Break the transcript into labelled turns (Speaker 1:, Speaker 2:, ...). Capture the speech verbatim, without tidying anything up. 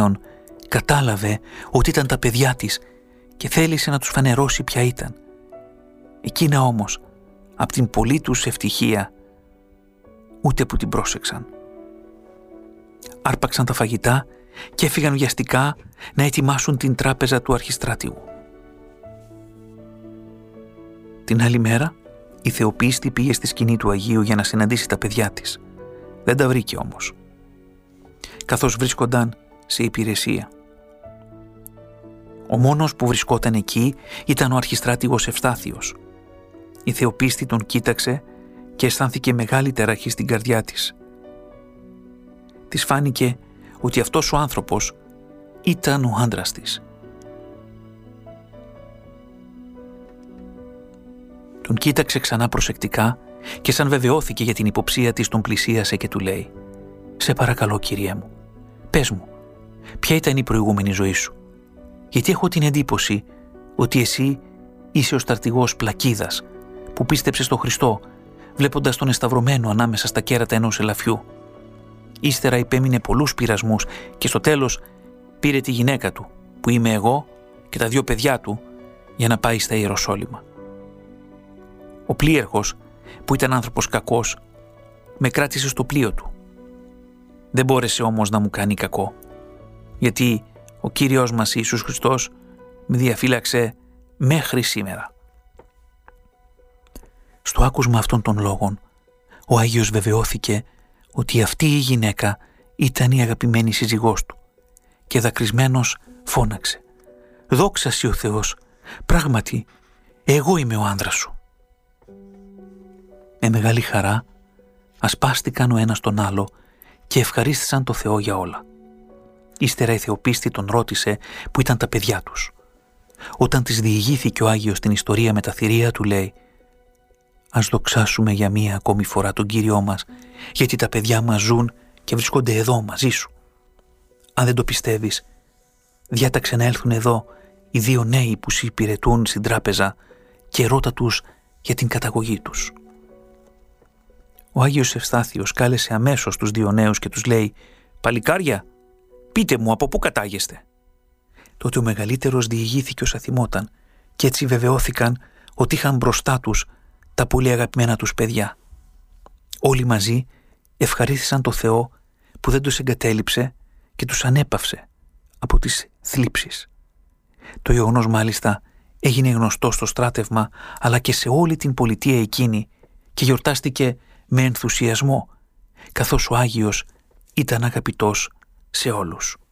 Speaker 1: πλέον κατάλαβε ότι ήταν τα παιδιά της και θέλησε να τους φανερώσει ποια ήταν. Εκείνα όμως, απ' την πολλή τους ευτυχία, ούτε που την πρόσεξαν. Άρπαξαν τα φαγητά και έφυγαν βιαστικά να ετοιμάσουν την τράπεζα του αρχιστράτηγου. Την άλλη μέρα, η Θεοπίστη πήγε στη σκηνή του Αγίου για να συναντήσει τα παιδιά της. Δεν τα βρήκε όμως, καθώς βρίσκονταν σε υπηρεσία. Ο μόνος που βρισκόταν εκεί ήταν ο αρχιστράτηγος Ευστάθιος. Η Θεοπίστη τον κοίταξε και αισθάνθηκε μεγάλη ταραχή στην καρδιά της. Της φάνηκε ότι αυτός ο άνθρωπος ήταν ο άντρας της. Τον κοίταξε ξανά προσεκτικά και σαν βεβαιώθηκε για την υποψία της τον πλησίασε και του λέει «Σε παρακαλώ, κύριέ μου, πες μου, ποια ήταν η προηγούμενη ζωή σου? Γιατί έχω την εντύπωση ότι εσύ είσαι ο στρατηγός Πλακίδας που πίστεψε στο Χριστό βλέποντας τον εσταυρωμένο ανάμεσα στα κέρατα ενός ελαφιού. Ύστερα υπέμεινε πολλούς πειρασμούς και στο τέλος πήρε τη γυναίκα του, που είμαι εγώ, και τα δύο παιδιά του για να πάει στα Ιεροσόλυμα. Ο πλοίερχος, που ήταν άνθρωπος κακός, με κράτησε στο πλοίο του. Δεν μπόρεσε όμως να μου κάνει κακό, γιατί ο Κύριος μας Ιησούς Χριστός με διαφύλαξε μέχρι σήμερα». Στο άκουσμα αυτών των λόγων, ο Άγιος βεβαιώθηκε ότι αυτή η γυναίκα ήταν η αγαπημένη σύζυγός του και δακρυσμένος φώναξε «Δόξα σοι ο Θεός, πράγματι εγώ είμαι ο άνδρας σου». Με μεγάλη χαρά ασπάστηκαν ο ένας τον άλλο και ευχαρίστησαν το Θεό για όλα. Ύστερα η Θεοπίστη τον ρώτησε που ήταν τα παιδιά τους. Όταν της διηγήθηκε ο Άγιος την ιστορία με τα θηρία του, λέει «Ας δοξάσουμε για μία ακόμη φορά τον Κύριό μας, γιατί τα παιδιά μας ζουν και βρισκόνται εδώ μαζί σου. Αν δεν το πιστεύεις, διάταξε να έλθουν εδώ οι δύο νέοι που σε υπηρετούν στην τράπεζα και ρώτα τους για την καταγωγή τους». Ο Άγιος Ευστάθιος κάλεσε αμέσως τους δύο νέους και τους λέει «Παλικάρια, πείτε μου από πού κατάγεστε». Τότε ο μεγαλύτερος διηγήθηκε όσα θυμόταν και έτσι βεβαιώθηκαν ότι είχαν μπροστά τους τα πολύ αγαπημένα τους παιδιά. Όλοι μαζί ευχαρίστησαν το Θεό που δεν τους εγκατέλειψε και τους ανέπαυσε από τις θλίψεις. Το γεγονός μάλιστα έγινε γνωστό στο στράτευμα αλλά και σε όλη την πολιτεία εκείνη και γιορτάστηκε με ενθουσιασμό, καθώς ο Άγιος ήταν αγαπητός σε όλους.